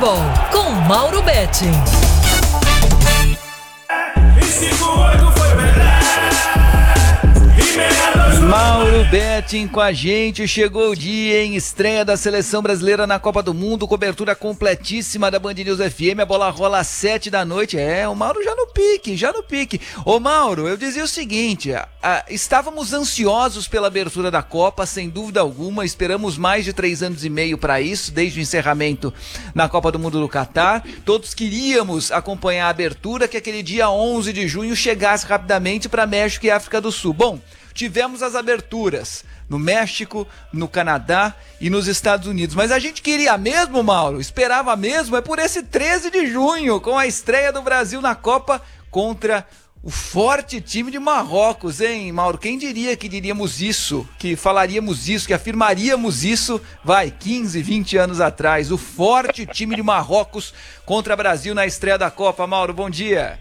Futebol com Mauro Betti. Mauro Betting com a gente, chegou o dia, em estreia da Seleção Brasileira na Copa do Mundo, cobertura completíssima da Band News FM, a bola rola às 7 da noite, o Mauro já no pique. Ô Mauro, eu dizia o seguinte, estávamos ansiosos pela abertura da Copa, sem dúvida alguma, esperamos mais de 3 anos e meio para isso, desde o encerramento na Copa do Mundo do Catar, todos queríamos acompanhar a abertura, que aquele dia 11 de junho chegasse rapidamente para México e África do Sul. Bom, tivemos as aberturas no México, no Canadá e nos Estados Unidos. Mas a gente queria mesmo, Mauro, esperava mesmo, é por esse 13 de junho, com a estreia do Brasil na Copa contra o forte time de Marrocos, hein, Mauro? Quem diria que diríamos isso, que falaríamos isso, que afirmaríamos isso, 15, 20 anos atrás. O forte time de Marrocos contra o Brasil na estreia da Copa. Mauro, bom dia.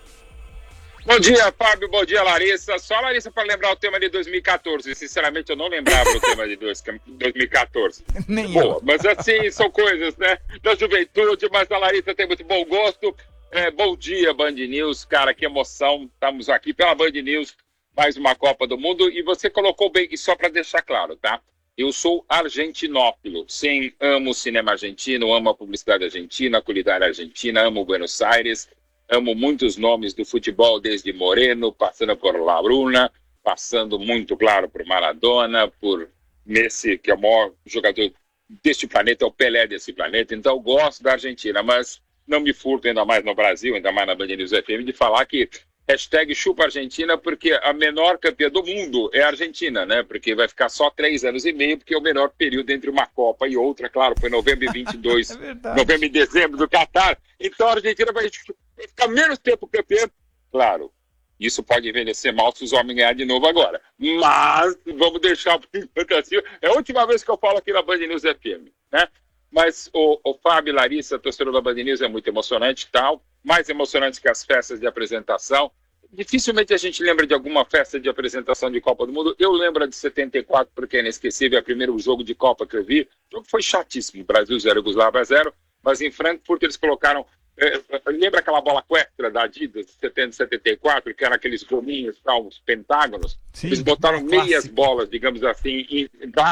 Bom dia, Fábio. Bom dia, Larissa. Só, Larissa, para lembrar o tema de 2014. Sinceramente, eu não lembrava o tema de 2014. Nem Boa, eu. mas assim, são coisas, né, da juventude, mas a Larissa tem muito bom gosto. Bom dia, Band News. Cara, que emoção. Estamos aqui pela Band News, mais uma Copa do Mundo. E você colocou bem, e só para deixar claro, tá? Eu sou argentinófilo. Sim, amo o cinema argentino, amo a publicidade argentina, a culinária argentina, amo Buenos Aires. Amo muitos nomes do futebol, desde Moreno, passando por La Bruna, passando muito, claro, por Maradona, por Messi, que é o maior jogador deste planeta, é o Pelé desse planeta. Então, eu gosto da Argentina, mas não me furto, ainda mais no Brasil, ainda mais na Band News FM, de falar que #chupa Argentina, porque a menor campeã do mundo é a Argentina, né? Porque vai ficar só 3 anos e meio, porque é o menor período entre uma Copa e outra, claro, foi novembro e 22, novembro e dezembro do Catar. Então, a Argentina vai ficar menos tempo campeã. Claro, isso pode envelhecer mal se os homens ganharem de novo agora. Mas vamos deixar por enquanto assim. É a última vez que eu falo aqui na Band News FM, né? Mas o Fábio e Larissa, torcedor da Band News, é muito emocionante e tal. Mais emocionante que as festas de apresentação. Dificilmente a gente lembra de alguma festa de apresentação de Copa do Mundo. Eu lembro de 74, porque é inesquecível, é o primeiro jogo de Copa que eu vi. O jogo foi chatíssimo, Brasil 0, Iugoslávia 0, mas em Frankfurt eles colocaram... lembra aquela bola Quettra da Adidas de 70 74, que eram aqueles gominhos, os pentágonos? Sim, eles botaram meias bolas, digamos assim, em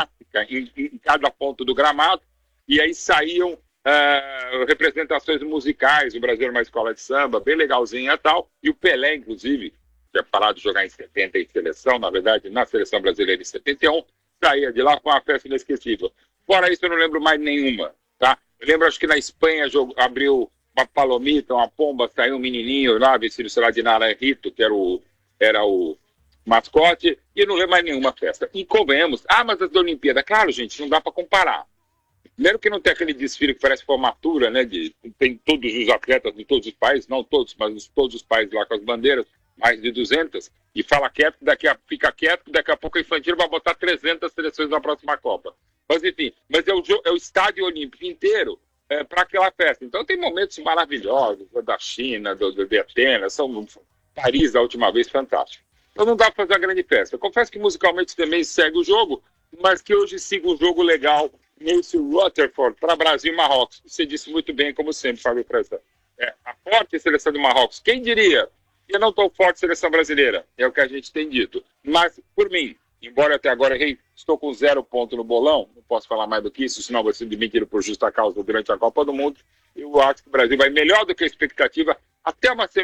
cada ponto do gramado, e aí saíam representações musicais. O Brasil era uma escola de samba, bem legalzinha e tal, e o Pelé, inclusive, tinha parado de jogar em 70 em seleção, na verdade, na seleção brasileira em 71, saía de lá com uma festa inesquecível. Fora isso, eu não lembro mais nenhuma, tá? Eu lembro, acho que na Espanha abriu uma palomita, uma pomba, saiu um menininho lá, vestido, sei lá, de Naranjito, que era o mascote, e não lembro mais nenhuma festa. E convenhamos, mas as da Olimpíada, claro, gente, não dá para comparar. Primeiro que não tem aquele desfile que parece formatura, né, tem todos os atletas de todos os países, não todos, mas todos os países lá com as bandeiras, mais de 200, e fala quieto, fica quieto, daqui a pouco a Infantino vai botar 300 seleções na próxima Copa. Mas enfim, é o estádio olímpico inteiro, para aquela festa. Então tem momentos maravilhosos, da China, de Atenas, Paris a última vez, fantástico. Então não dá para fazer uma grande festa. Eu confesso que musicalmente também segue o jogo, mas que hoje siga um jogo legal nesse Rutherford para Brasil e Marrocos. Você disse muito bem, como sempre, Fábio Presta. A forte seleção de Marrocos, quem diria? E não tão forte seleção brasileira, é o que a gente tem dito. Mas, por mim, embora até agora estou com 0 ponto no bolão, não posso falar mais do que isso, senão vou ser demitido por justa causa durante a Copa do Mundo, eu acho que o Brasil vai melhor do que a expectativa até uma